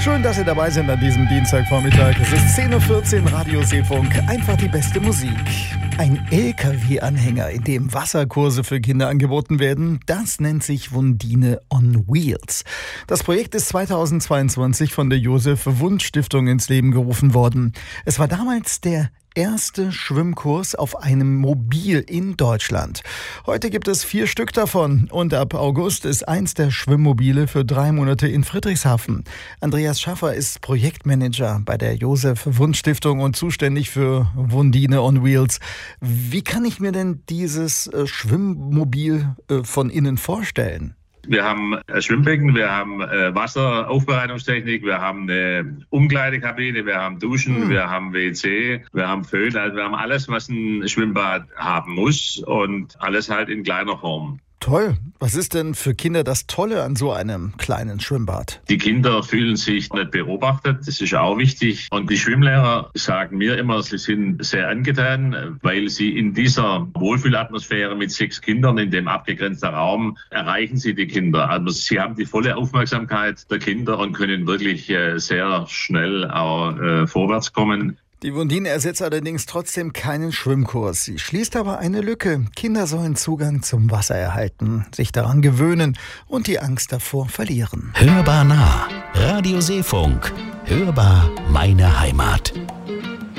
Schön, dass Sie dabei sind an diesem Dienstagvormittag. Es ist 10.14 Uhr, Radio Seefunk. Einfach die beste Musik. Ein LKW-Anhänger, in dem Wasserkurse für Kinder angeboten werden, das nennt sich Wundine on Wheels. Das Projekt ist 2022 von der Josef-Wundt-Stiftung ins Leben gerufen worden. Es war damals der erste Schwimmkurs auf einem Mobil in Deutschland. Heute gibt es 4 Stück davon und ab August ist eins der Schwimmmobile für 3 Monate in Friedrichshafen. Andreas Schaffer ist Projektmanager bei der Josef-Wundt-Stiftung und zuständig für Wundine on Wheels. Wie kann ich mir denn dieses Schwimmmobil von innen vorstellen? Wir haben ein Schwimmbecken, wir haben Wasseraufbereitungstechnik, wir haben eine Umkleidekabine, wir haben Duschen, wir haben WC, wir haben Föhn, also wir haben alles, was ein Schwimmbad haben muss und alles halt in kleiner Form. Toll. Was ist denn für Kinder das Tolle an so einem kleinen Schwimmbad? Die Kinder fühlen sich nicht beobachtet, das ist auch wichtig. Und die Schwimmlehrer sagen mir immer, sie sind sehr angetan, weil sie in dieser Wohlfühlatmosphäre mit 6 Kindern in dem abgegrenzten Raum erreichen sie die Kinder. Also sie haben die volle Aufmerksamkeit der Kinder und können wirklich sehr schnell auch vorwärts kommen. Die Wundine ersetzt allerdings trotzdem keinen Schwimmkurs. Sie schließt aber eine Lücke. Kinder sollen Zugang zum Wasser erhalten, sich daran gewöhnen und die Angst davor verlieren. Hörbar nah. Radio Seefunk. Hörbar meine Heimat.